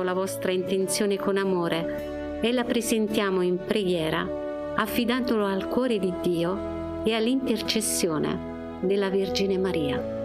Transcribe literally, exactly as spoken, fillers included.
la vostra intenzione con amore e la presentiamo in preghiera, affidandolo al cuore di Dio e all'intercessione della Vergine Maria.